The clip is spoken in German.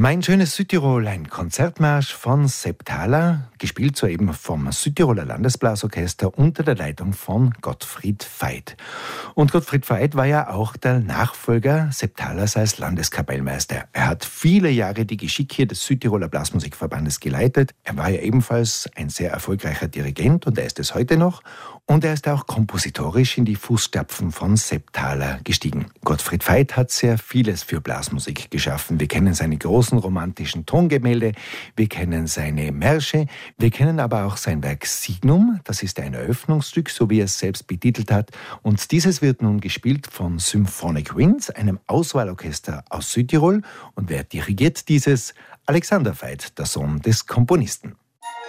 Mein schönes Südtirol, ein Konzertmarsch von Sepp Thaler, gespielt soeben vom Südtiroler Landesblasorchester unter der Leitung von Gottfried Veit. Und Gottfried Veit war ja auch der Nachfolger Sepp Thalers als Landeskapellmeister. Er hat viele Jahre die Geschicke des Südtiroler Blasmusikverbandes geleitet. Er war ja ebenfalls ein sehr erfolgreicher Dirigent und er ist es heute noch. Und er ist auch kompositorisch in die Fußstapfen von Sepp Thaler gestiegen. Gottfried Veit hat sehr vieles für Blasmusik geschaffen. Wir kennen seine großen romantischen Tongemälde, wir kennen seine Märsche, wir kennen aber auch sein Werk Signum. Das ist ein Eröffnungsstück, so wie er es selbst betitelt hat. Und dieses wird nun gespielt von Symphonic Winds, einem Auswahlorchester aus Südtirol. Und wer dirigiert dieses? Alexander Veit, der Sohn des Komponisten.